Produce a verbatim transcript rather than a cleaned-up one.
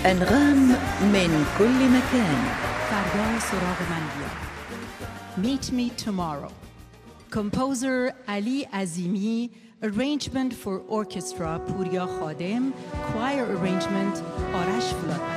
أنغام من كل مكان. فردا سراغ من بیا. Meet me tomorrow. Composer Ali Azimi. Arrangement for orchestra Puriya Khadem. Choir arrangement Arash Fulat.